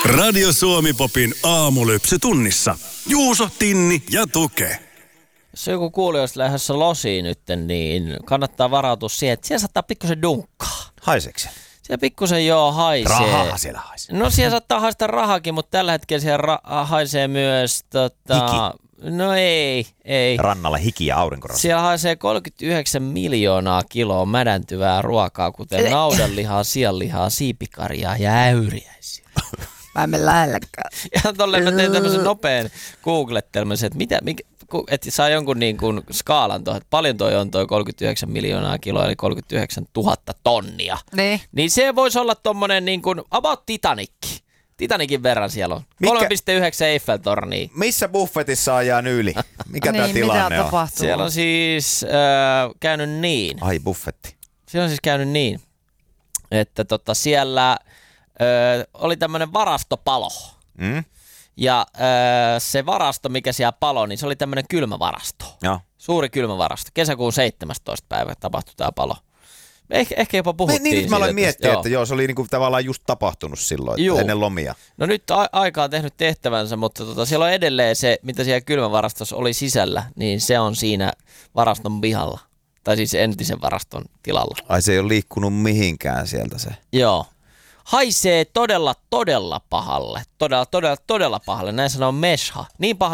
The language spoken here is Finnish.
Radio Suomi-popin aamulypsy tunnissa. Juuso, Tinni ja Tuke. Jos joku kuulijoista lähdössä losiin nyt, niin kannattaa varautua siihen, että siellä saattaa pikkusen dunkkaa. Haiseeko se? Siellä pikkusen haisee. Rahaa siellä haisee. No siellä saattaa haistaa rahakin, mutta tällä hetkellä siellä haisee myös hiki. No ei. Rannalla hiki ja aurinkorasva. Siellä haisee 39 miljoonaa kiloa mädäntyvää ruokaa, kuten naudanlihaa, sianlihaa, siipikarjaa ja äyriäisiä. Mä en mene lähellekään. Ja tolleen mä tein tämmöisen nopean googlettelman, että että saa jonkun niin kuin skaalan tuohon, että paljon toi on toi 39 miljoonaa kiloa, eli 39 000 tonnia. Niin se voisi olla tommonen niin kuin about Titanicki. Titanikin verran siellä on. 3,9 Eiffel-tornia. Missä buffetissa ajaa yli? Mikä tää tilanne on? Tapahtuu? Siellä on siis käynyt niin. Ai buffetti. Siellä on siis käynyt niin, että siellä oli tämmönen varastopalo. Ja se varasto, mikä siellä paloi, niin se oli tämmönen kylmävarasto. Joo. Suuri kylmävarasto. Kesäkuun 17. päivä tapahtui tää palo. Ehkä jopa puhuttiin niin, siitä. mä aloin miettiä, että se oli niinku tavallaan just tapahtunut silloin, ennen lomia. No nyt aika on tehnyt tehtävänsä, mutta siellä on edelleen se, mitä siellä kylmävarastossa oli sisällä, niin se on siinä varaston pihalla. Tai siis entisen varaston tilalla. Ai se ei ole liikkunut mihinkään sieltä se. Joo. Haisee todella pahalle. Todella pahalle. Näin sanoo Mesha. Niin pahalle,